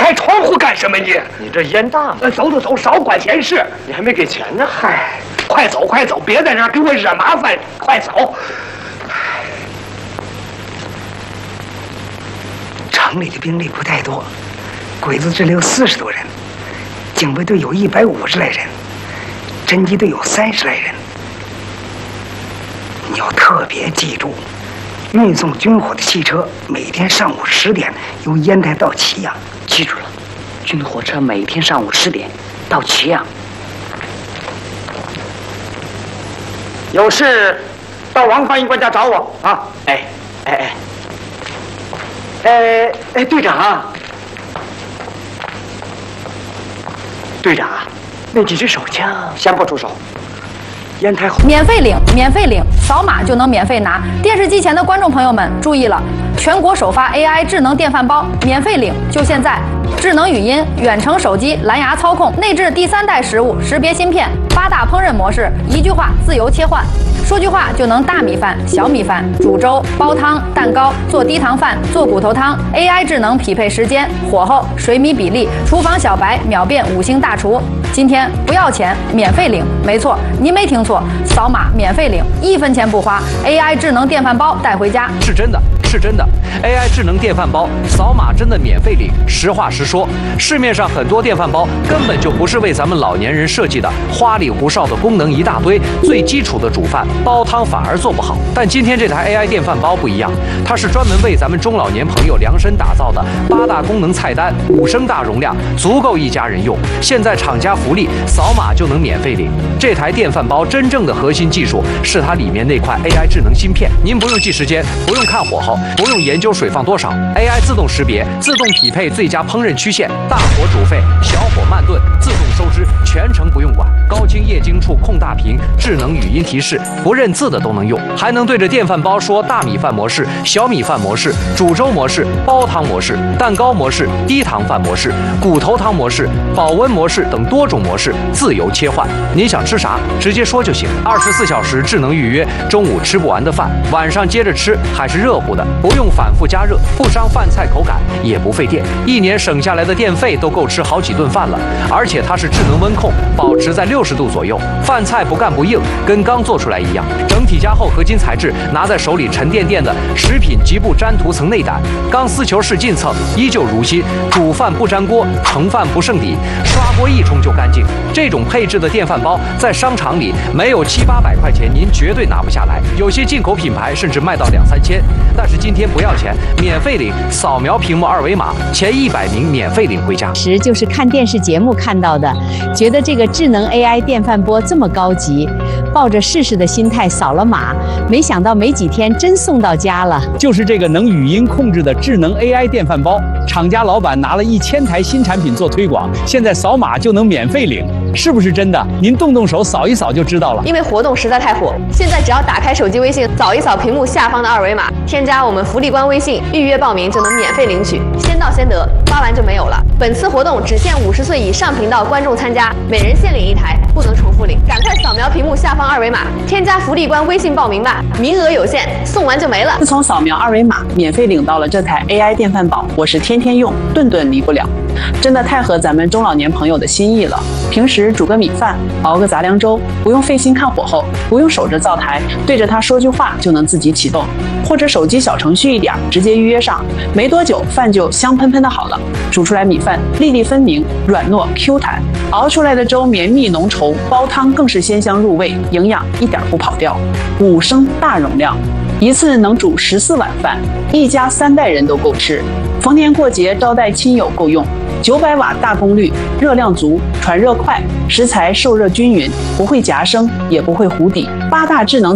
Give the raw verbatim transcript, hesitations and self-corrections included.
开窗户干什么你？ 你这烟大吗？ 呃，走走走，少管闲事。 你还没给钱呢。 嗨，快走快走，别在这儿给我惹麻烦，快走。城里的兵力不太多，鬼子支队有四十多人，警备队有一百五十来人，侦缉队有三十来人。你要特别记住，运送军火的汽车每天上午十点由烟台到祁阳。 记住了，军火车每天上午十点到祁阳。 有事到王宽一官家找我啊！ 哎哎哎哎哎，队长啊，队长啊，那几支手枪先不出手。 烟台免费领，免费领，扫码就能免费拿。电视机前的观众朋友们注意了，全国首发 A I 智能电饭煲，免费领，就现在！智能语音、远程手机、蓝牙操控，内置第三代食物识别芯片，八大烹饪模式，一句话自由切换，说句话就能大米饭、小米饭、煮粥、煲汤、蛋糕、做低糖饭、做骨头汤。A I 智能匹配时间、火候、水米比例，厨房小白秒变五星大厨。今天不要钱，免费领，没错，您没听错，扫码免费领，一分钱不花。A I 智能电饭煲带回家， 是真的，是真的。A I 智能电饭煲，扫码真的免费领。实话实说，市面上很多电饭煲根本就不是为咱们老年人设计的，花里胡哨的功能一大堆，最基础的煮饭、煲汤反而做不好。但今天这台 A I 电饭煲不一样，它是专门为咱们中老年朋友量身打造的，八大功能菜单，五升大容量，足够一家人用。现在厂家福利，扫码就能免费领。这台电饭煲真正的核心技术是它里面那块 A I 智能芯片，您不用记时间，不用看火候，不用研究水放多少 ，A I 自动识别，自动匹配最佳烹饪曲线，大火煮沸，小火慢炖，自动收汁，全程不用管。高清液晶触控大屏，智能语音提示，不认字的都能用，还能对着电饭煲说大米饭模式、小米饭模式、煮粥模式、煲汤模式、蛋糕模式、低糖饭模式、骨头汤模式、保温模式等多种模式自由切换。您想吃啥，直接说就行。二十四小时智能预约，中午吃不完的饭，晚上接着吃，还是热乎的，不用反复加热，不伤饭菜口感，也不费电。一年省下来的电费都够吃好几顿饭了。而且它是智能温控，保持在六十度左右，饭菜不干不硬，跟刚做出来一样。整体加厚合金材质，拿在手里沉甸甸的，食品极不沾涂层内胆，钢丝球式进蹭，依旧如新。煮饭不粘锅，盛饭不剩底，刷锅一冲就干净。这种配置的电饭煲在商场里没有七八百块钱，您绝对拿不下来。有些进口品牌甚至卖到两三千。但是今天不要钱，免费领，扫描屏幕二维码，前一百名免费领回家。 时就是看电视节目看到的，觉得这个智能 A I 电饭锅这么高级，抱着试试的心态扫了码，没想到没几天真送到家了。 就是这个能语音控制的智能 A I 电饭煲，厂家老板拿了一千台新产品做推广，现在扫码就能免费领，是不是真的？您动动手扫一扫就知道了。 因为活动实在太火，现在只要打开手机微信，扫一扫屏幕下方的二维码，添加我们福利官微信，预约报名就能免费领取，先到先得，发完就没有了。本次活动只限五十岁以上频道观众参加，每人限领一台，不能重复领。赶快扫描屏幕下方二维码，添加福利官微信报名吧，名额有限，送完就没了。 自从扫描二维码免费领到了这台 A I 电饭煲，我是天天用，顿顿离不了。真的太合咱们中老年朋友的心意了。平时煮个米饭，熬个杂粮粥，不用费心看火候，不用守着灶台，对着它说句话就能自己启动，或者手机小程序一点，直接预约上，没多久饭就香喷喷的好了。煮出来米饭粒粒分明，软糯 Q 弹，熬出来的粥绵密浓稠，煲汤更是鲜香入味，营养一点不跑掉。五升大容量，一次能煮十四碗饭，一家三代人都够吃。逢年过节招待亲友够用。九百瓦大功率，热量足，传热快，食材受热均匀，不会夹生，也不会糊底。八大智能